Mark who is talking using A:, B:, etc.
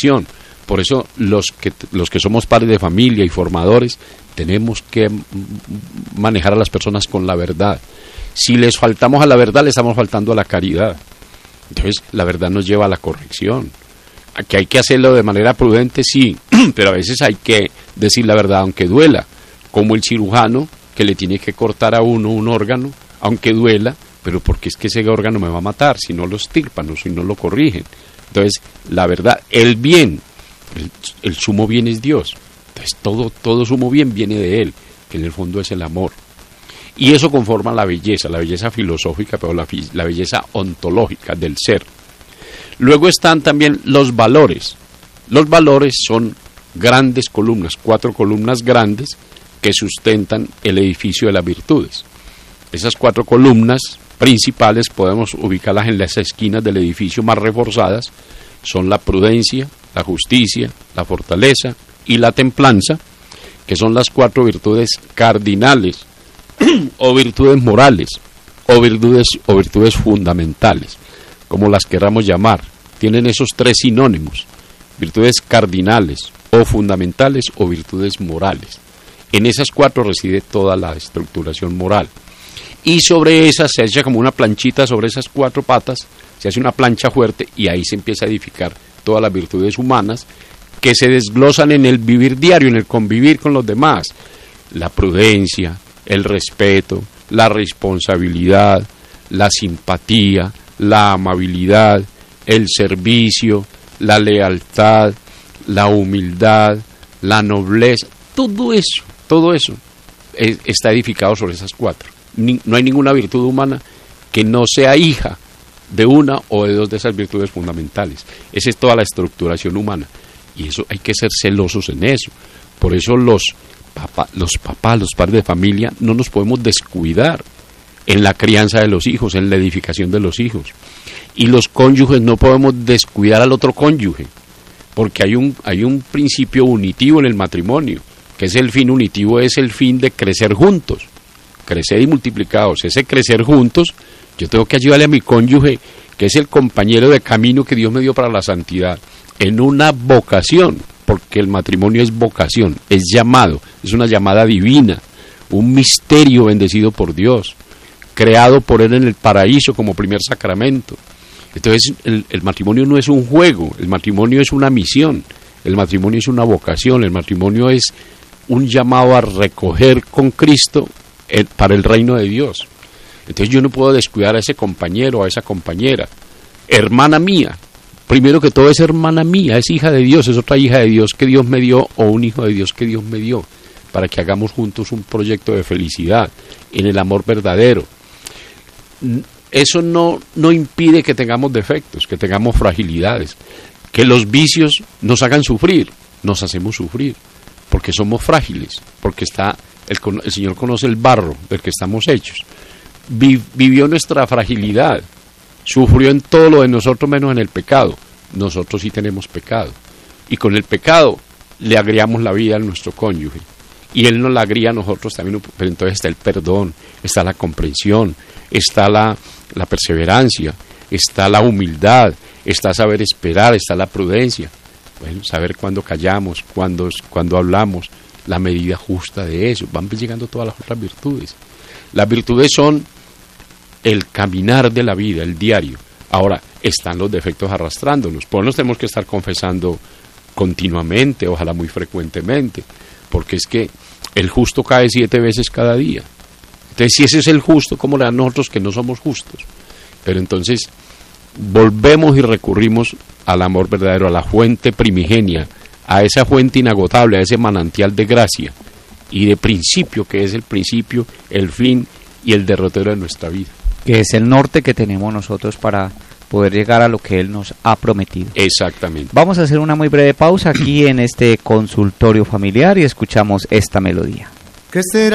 A: corrección. Por eso los que somos padres de familia y formadores tenemos que manejar a las personas con la verdad. Si les faltamos a la verdad, le estamos faltando a la caridad. Entonces la verdad nos lleva a la corrección. Que hay que hacerlo de manera prudente, sí, pero a veces hay que decir la verdad aunque duela, como el cirujano que le tiene que cortar a uno un órgano, aunque duela, pero porque es que ese órgano me va a matar si no lo extirpan o si no lo corrigen. Entonces la verdad, el bien, el sumo bien es Dios. Entonces todo sumo bien viene de Él, que en el fondo es el amor. Y eso conforma la belleza filosófica, pero la belleza ontológica del ser. Luego están también los valores. Los valores son grandes columnas, 4 columnas grandes que sustentan el edificio de las virtudes. Esas 4 columnas principales podemos ubicarlas en las esquinas del edificio más reforzadas. Son la prudencia, la justicia, la fortaleza y la templanza, que son las 4 virtudes cardinales o virtudes morales o virtudes fundamentales, como las queramos llamar. Tienen esos 3 sinónimos: virtudes cardinales o fundamentales o virtudes morales. En esas 4 reside toda la estructuración moral. Y sobre esas se echa como una planchita, sobre esas 4 patas se hace una plancha fuerte y ahí se empieza a edificar todas las virtudes humanas que se desglosan en el vivir diario, en el convivir con los demás. La prudencia, el respeto, la responsabilidad, la simpatía, la amabilidad, el servicio, la lealtad, la humildad, la nobleza, todo eso está edificado sobre esas 4. No hay ninguna virtud humana que no sea hija de una o de 2 de esas virtudes fundamentales. Esa es toda la estructuración humana, y eso hay que ser celosos en eso. Por eso los padres de familia, no nos podemos descuidar en la crianza de los hijos, en la edificación de los hijos. Y los cónyuges no podemos descuidar al otro cónyuge, porque hay un principio unitivo en el matrimonio, que es el fin unitivo, es el fin de crecer juntos, crecer y multiplicados. Ese crecer juntos, yo tengo que ayudarle a mi cónyuge, que es el compañero de camino que Dios me dio para la santidad, en una vocación, porque el matrimonio es vocación, es llamado, es una llamada divina, un misterio bendecido por Dios, creado por Él en el paraíso como primer sacramento. Entonces el matrimonio no es un juego, el matrimonio es una misión, el matrimonio es una vocación, el matrimonio es un llamado a recoger con Cristo para el reino de Dios. Entonces yo no puedo descuidar a ese compañero, a esa compañera, hermana mía. Primero que todo es hermana mía, es hija de Dios, es otra hija de Dios que Dios me dio, o un hijo de Dios que Dios me dio, para que hagamos juntos un proyecto de felicidad en el amor verdadero. Eso no impide que tengamos defectos, que tengamos fragilidades, que los vicios nos hagan sufrir, nos hacemos sufrir, porque somos frágiles, porque el Señor conoce el barro del que estamos hechos. Vivió nuestra fragilidad, sufrió en todo lo de nosotros menos en el pecado. Nosotros sí tenemos pecado, y con el pecado le agriamos la vida a nuestro cónyuge, y Él nos la agría a nosotros también. Pero entonces está el perdón, está la comprensión, está la perseverancia, está la humildad, está saber esperar, está la prudencia. Bueno, saber cuándo callamos, cuándo hablamos, la medida justa de eso. Van llegando todas las otras virtudes. Las virtudes son el caminar de la vida, el diario. Ahora, están los defectos arrastrándonos. Pues nos tenemos que estar confesando continuamente, ojalá muy frecuentemente, porque es que el justo cae 7 veces cada día. Entonces, si ese es el justo, ¿cómo le dan nosotros que no somos justos? Pero entonces volvemos y recurrimos al amor verdadero, a la fuente primigenia, a esa fuente inagotable, a ese manantial de gracia y de principio, que es el principio, el fin y el derrotero de nuestra vida.
B: Que es el norte que tenemos nosotros para poder llegar a lo que Él nos ha prometido.
A: Exactamente.
B: Vamos a hacer una muy breve pausa aquí en este consultorio familiar y escuchamos esta melodía.
C: ¿Qué será?